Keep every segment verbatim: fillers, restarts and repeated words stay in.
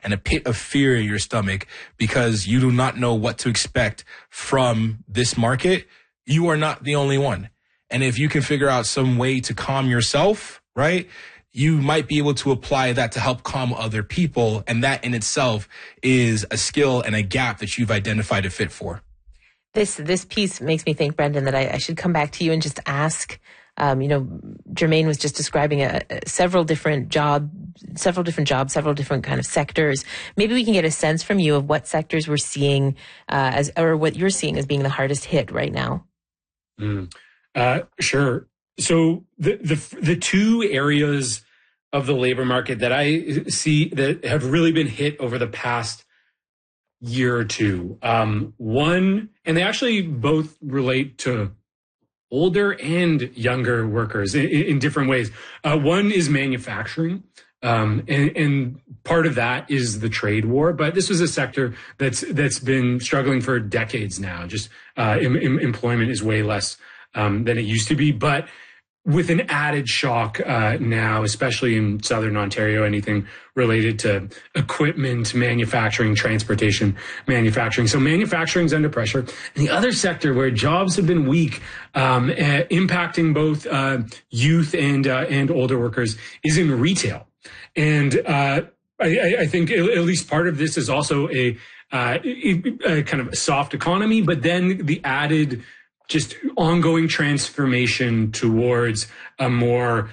and a pit of fear in your stomach because you do not know what to expect from this market, you are not the only one. And if you can figure out some way to calm yourself, right, you might be able to apply that to help calm other people. And that in itself is a skill and a gap that you've identified a fit for. This this piece makes me think, Brendan, that I, I should come back to you and just ask, um, you know, Jermaine was just describing a, a, several different job, several different jobs, several different kind of sectors. Maybe we can get a sense from you of what sectors we're seeing uh, as, or what you're seeing as being the hardest hit right now. Mm. Uh, sure. So the, the, the two areas of the labor market that I see that have really been hit over the past year or two, um, one, and they actually both relate to older and younger workers in, in different ways. Uh, one is manufacturing. Um, and, and part of that is the trade war, but this was a sector that's, that's been struggling for decades now. Just, uh, em, em, employment is way less Um, than it used to be, but with an added shock uh, now, especially in Southern Ontario, anything related to equipment, manufacturing, transportation, manufacturing. So manufacturing is under pressure. And the other sector where jobs have been weak, um, uh, impacting both uh, youth and uh, and older workers, is in retail. And uh, I, I think at least part of this is also a, uh, a kind of soft economy, but then the added just ongoing transformation towards a more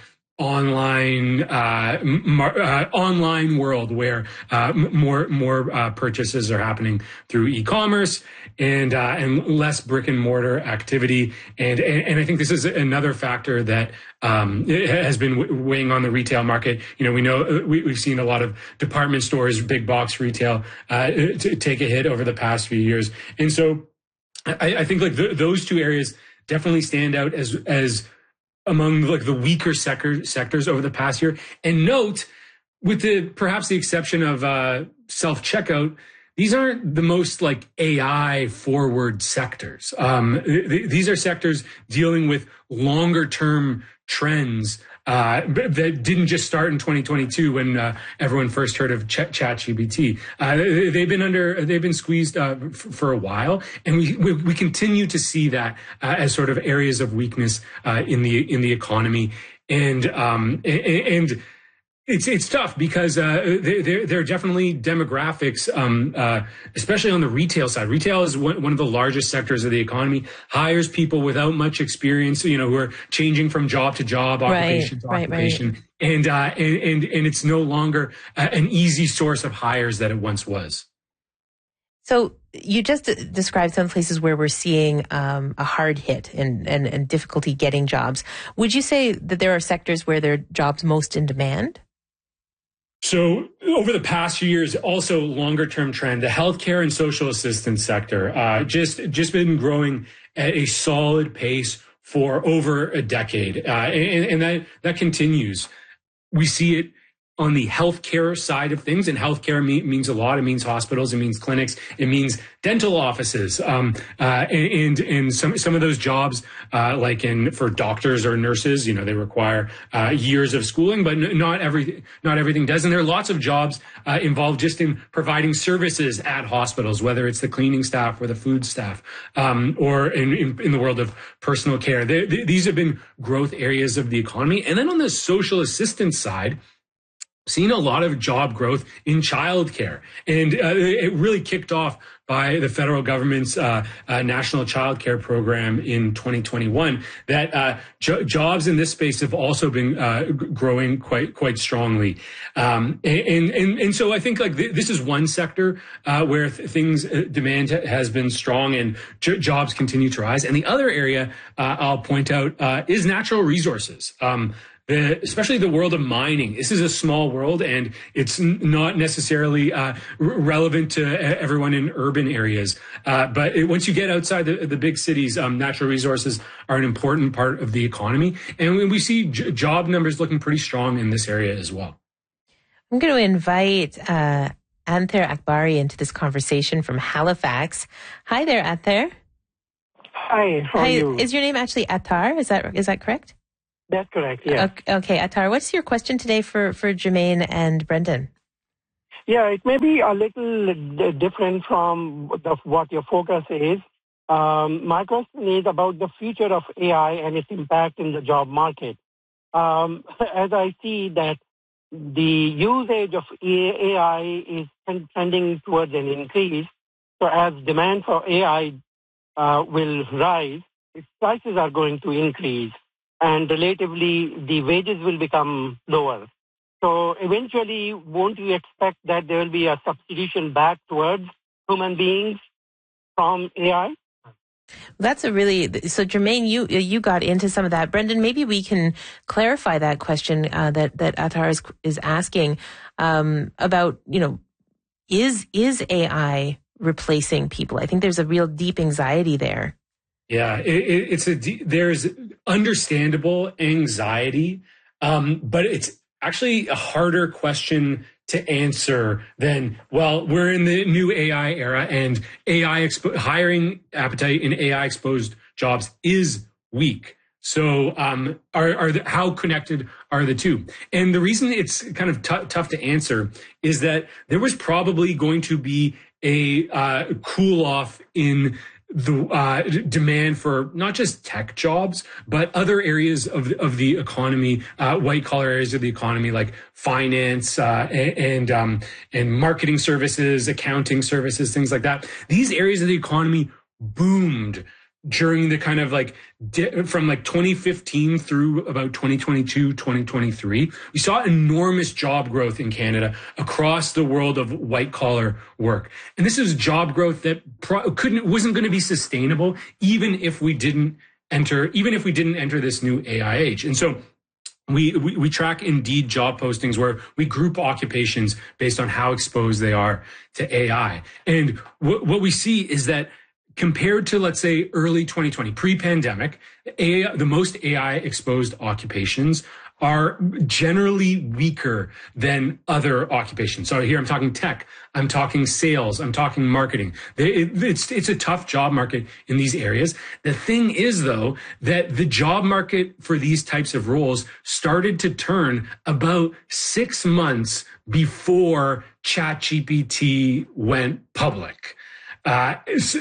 online uh, mar- uh, online world where uh, more more uh, purchases are happening through e-commerce and uh, and less brick and mortar activity. And and, and I think this is another factor that um, has been weighing on the retail market. You know, we know we, we've seen a lot of department stores, big box retail, uh, to take a hit over the past few years, and so. I, I think like the, those two areas definitely stand out as as among like the weaker sector, sectors over the past year. And note, with the perhaps the exception of uh, self-checkout, these aren't the most like A I forward sectors. Um, th- these are sectors dealing with longer term trends uh, that didn't just start in twenty twenty-two when uh, everyone first heard of Ch- ChatGPT. Uh, they've been under, they've been squeezed uh, f- for a while, and we, we we continue to see that uh, as sort of areas of weakness uh, in the in the economy, and um, and. and It's it's tough because uh, there there are definitely demographics, um, uh, especially on the retail side. Retail is one, one of the largest sectors of the economy. Hires people without much experience, you know, who are changing from job to job, occupation right, to right, occupation, right. and uh, and and and it's no longer uh, an easy source of hires that it once was. So you just described some places where we're seeing um, a hard hit and, and and difficulty getting jobs. Would you say that there are sectors where there are jobs most in demand? So over the past few years, also longer term trend, the healthcare and social assistance sector uh, just just been growing at a solid pace for over a decade, uh, and, and that that continues. We see it on the healthcare side of things, and healthcare me- means a lot. It means hospitals, it means clinics, it means dental offices, um, uh, and, and and some some of those jobs, uh, like in for doctors or nurses, you know, they require uh, years of schooling, but n- not every not everything does. And there are lots of jobs uh, involved just in providing services at hospitals, whether it's the cleaning staff or the food staff, um, or in, in in the world of personal care. They, they, these have been growth areas of the economy. And then on the social assistance side, seen a lot of job growth in childcare, and uh, it really kicked off by the federal government's uh, uh, national childcare program in twenty twenty-one. That uh, jo- jobs in this space have also been uh, g- growing quite quite strongly, um, and, and and so I think like th- this is one sector uh, where th- things uh, demand has been strong and j- jobs continue to rise. And the other area uh, I'll point out uh, is natural resources. Um, The, especially the world of mining. This is a small world, and it's n- not necessarily uh, r- relevant to everyone in urban areas. Uh, but it, once you get outside the, the big cities, um, natural resources are an important part of the economy. And we, we see j- job numbers looking pretty strong in this area as well. I'm going to invite uh, Anther Akbari into this conversation from Halifax. Hi there, Anther. Hi, how Hi, are you? is your name actually Attar? Is that is that correct? That's correct, yeah. Okay, okay, Attar, what's your question today for, for Jermaine and Brendan? Yeah, it may be a little d- different from the, what your focus is. Um, my question is about the future of A I and its impact in the job market. Um, as I see that the usage of A I is trending towards an increase, so as demand for A I uh, will rise, its prices are going to increase, and relatively the wages will become lower. So eventually, won't you expect that there will be a substitution back towards human beings from A I? That's a really, so Jermaine, you you got into some of that. Brendan, maybe we can clarify that question uh, that that Athar is, is asking um, about, you know, is is A I replacing people? I think there's a real deep anxiety there. Yeah, it, it, it's a there's understandable anxiety, um, but it's actually a harder question to answer than, well, we're in the new A I era and A I expo- hiring appetite in A I exposed jobs is weak. So um, are, are the, how connected are the two? And the reason it's kind of t- tough to answer is that there was probably going to be a uh, cool off in the uh, demand for not just tech jobs, but other areas of, of the economy, uh, white collar areas of the economy, like finance uh, and and, um, and marketing services, accounting services, things like that. These areas of the economy boomed during the kind of like di- from like twenty fifteen through about twenty twenty-two, twenty twenty-three, we saw enormous job growth in Canada across the world of white collar work. And this is job growth that pro- couldn't, wasn't going to be sustainable even if we didn't enter, even if we didn't enter this new A I age. And so We, we we track Indeed job postings where we group occupations based on how exposed they are to A I. And what, what we see is that compared to, let's say, early twenty twenty, pre-pandemic, A I, the most A I exposed occupations are generally weaker than other occupations. So here I'm talking tech, I'm talking sales, I'm talking marketing. It's, it's a tough job market in these areas. The thing is, though, that the job market for these types of roles started to turn about six months before ChatGPT went public. Uh,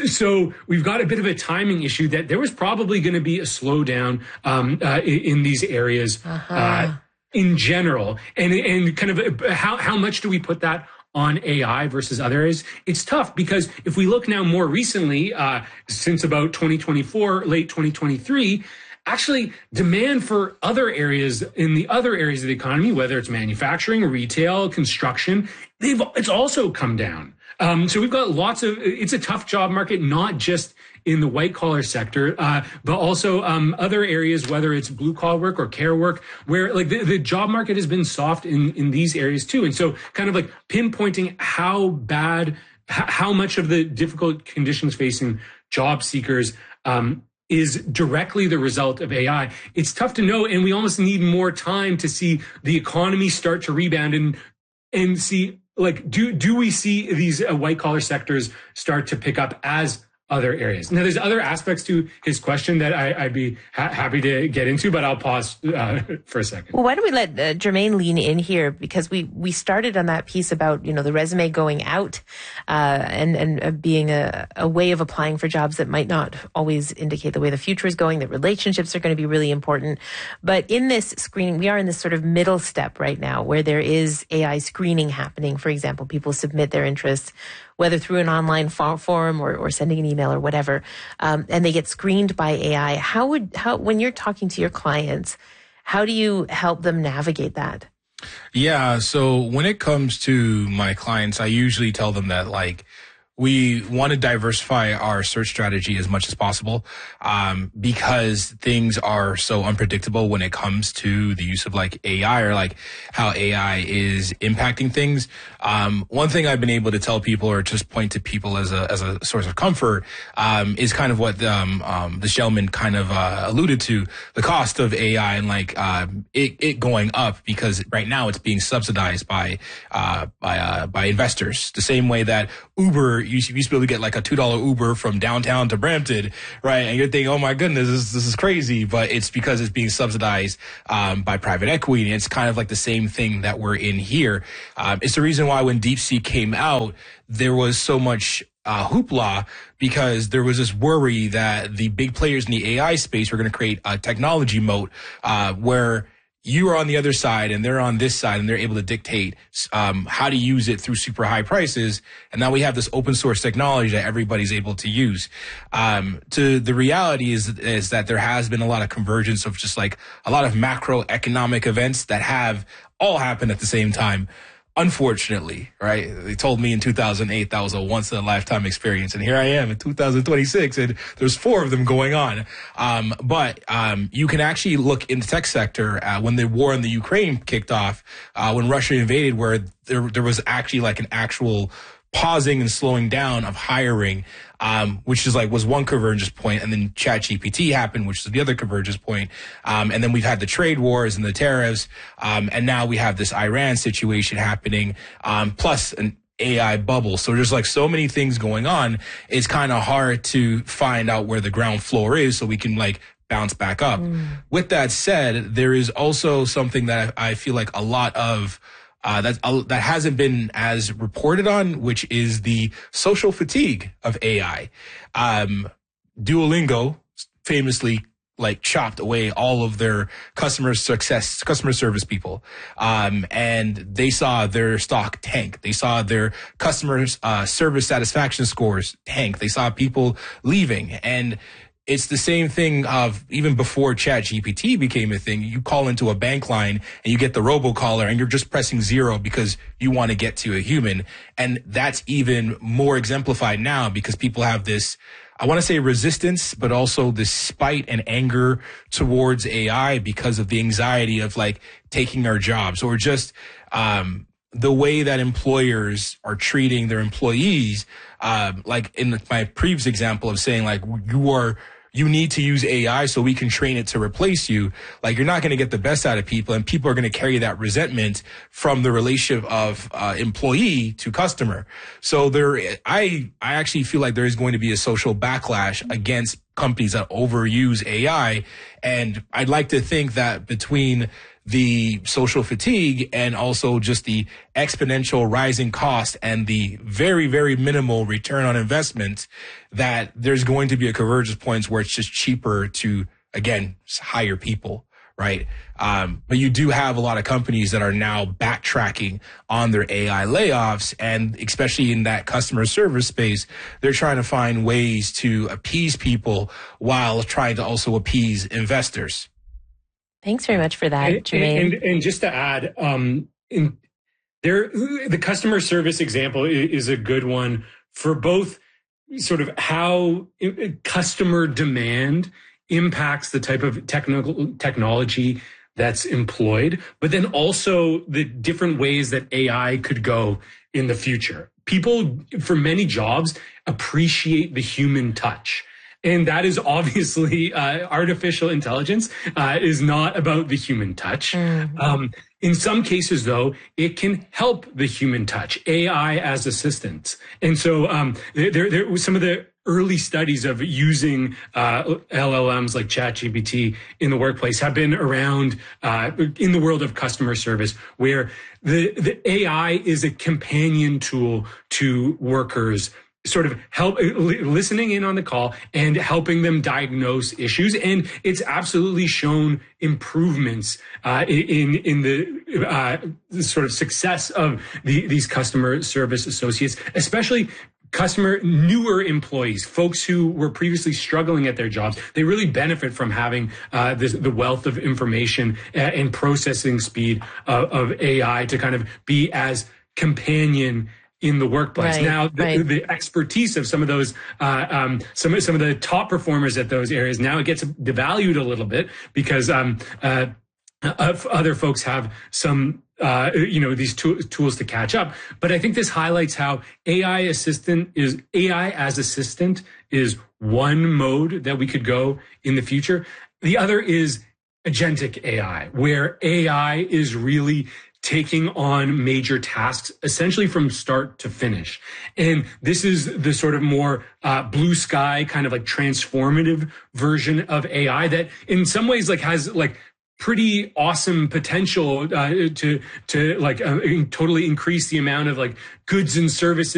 so we've got a bit of a timing issue that there was probably going to be a slowdown um, uh, in, in these areas uh-huh. uh, in general. And and kind of how, how much do we put that on A I versus other areas? It's tough because if we look now more recently, uh, since about twenty twenty-four, late twenty twenty-three, actually demand for other areas in the other areas of the economy, whether it's manufacturing, retail, construction, they've it's also come down. Um, so we've got lots of, it's a tough job market, not just in the white collar sector, uh, but also um, other areas, whether it's blue collar work or care work, where like the, the job market has been soft in, in these areas too. And so kind of like pinpointing how bad, h- how much of the difficult conditions facing job seekers um, is directly the result of A I. It's tough to know, and we almost need more time to see the economy start to rebound and and see, like, do do we see these uh, white collar sectors start to pick up as other areas? Now, there's other aspects to his question that I, I'd be ha- happy to get into, but I'll pause uh, for a second. Well, why don't we let uh, Jermaine lean in here, because we we started on that piece about, you know, the resume going out uh, and and uh, being a, a way of applying for jobs that might not always indicate the way the future is going. That relationships are going to be really important. But in this screening, we are in this sort of middle step right now, where there is A I screening happening. For example, people submit their interests, whether through an online form or, or sending an email or whatever, um, and they get screened by A I. How would, how, when you're talking to your clients, how do you help them navigate that? Yeah. So when it comes to my clients, I usually tell them that, like, we want to diversify our search strategy as much as possible, um, because things are so unpredictable when it comes to the use of like A I, or like how A I is impacting things. Um, one thing I've been able to tell people, or just point to people as a as a source of comfort, um, is kind of what um, um, the gentleman kind of uh, alluded to: the cost of A I and like uh, it, it going up, because right now it's being subsidized by uh, by uh, by investors, the same way that Uber you used to be able to get like a two dollar Uber from downtown to Brampton, right? And you're thinking, oh my goodness, this, this is crazy. But it's because it's being subsidized um, by private equity. And it's kind of like the same thing that we're in here. Um, it's the reason why when DeepSeek came out, there was so much uh, hoopla, because there was this worry that the big players in the A I space were going to create a technology moat uh, where you are on the other side and they're on this side and they're able to dictate um, how to use it through super high prices. And now we have this open source technology that everybody's able to use. Um, to the reality is, is that there has been a lot of convergence of just like a lot of macroeconomic events that have all happened at the same time. Unfortunately, right? They told me in two thousand eight that was a once in a lifetime experience. And here I am in two thousand twenty-six and there's four of them going on. Um, but, um, you can actually look in the tech sector, uh, when the war in the Ukraine kicked off, uh, when Russia invaded, where there, there was actually like an actual pausing and slowing down of hiring, um, which is like was one convergence point, and then ChatGPT happened, which is the other convergence point. Um, and then we've had the trade wars and the tariffs, um, and now we have this Iran situation happening, um, plus an A I bubble. So there's like so many things going on. It's kind of hard to find out where the ground floor is so we can like bounce back up. Mm. With that said, there is also something that I feel like a lot of Uh, that, uh, that hasn't been as reported on, which is the social fatigue of A I. Um, Duolingo famously like chopped away all of their customer success, customer service people. Um, and they saw their stock tank. They saw their customers, uh, service satisfaction scores tank. They saw people leaving. And it's the same thing of even before ChatGPT became a thing. You call into a bank line and you get the robocaller and you're just pressing zero because you want to get to a human. And that's even more exemplified now because people have this, I want to say resistance, but also this spite and anger towards A I because of the anxiety of like taking our jobs, or just, um, the way that employers are treating their employees. Um, like in my previous example of saying like, you are, you need to use A I so we can train it to replace you. Like you're not going to get the best out of people, and people are going to carry that resentment from the relationship of uh, employee to customer. So there, I, I actually feel like there is going to be a social backlash against companies that overuse A I. And I'd like to think that between the social fatigue and also just the exponential rising cost and the very, very minimal return on investment, that there's going to be a convergence points where it's just cheaper to, again, hire people, right? Um, but you do have a lot of companies that are now backtracking on their A I layoffs, and especially in that customer service space, they're trying to find ways to appease people while trying to also appease investors. Thanks very much for that, and, Jermaine. And, and, and just to add, um, in there, the customer service example is a good one for both sort of how customer demand impacts the type of technical technology that's employed, but then also the different ways that A I could go in the future. People, for many jobs, appreciate the human touch. And that is obviously uh, artificial intelligence uh, is not about the human touch. Mm-hmm. Um, in some cases, though, it can help the human touch, A I as assistants. And so um, there, there was some of the early studies of using uh, L L Ms like ChatGPT in the workplace have been around uh, in the world of customer service, where the, the A I is a companion tool to workers, sort of help listening in on the call and helping them diagnose issues. And it's absolutely shown improvements uh, in in the, uh, the sort of success of the, these customer service associates, especially customer newer employees, folks who were previously struggling at their jobs. They really benefit from having uh, this, the wealth of information and processing speed of, of A I to kind of be as companion in the workplace. Right, now, the, right. the expertise of some of those, uh, um, some some of the top performers at those areas, now it gets devalued a little bit because um, uh, other folks have some, uh, you know, these to- tools to catch up. But I think this highlights how A I assistant is A I as assistant is one mode that we could go in the future. The other is agentic A I, where A I is really taking on major tasks essentially from start to finish. And this is the sort of more uh, blue sky kind of like transformative version of A I that in some ways like has like pretty awesome potential uh, to to like uh, totally increase the amount of like goods and services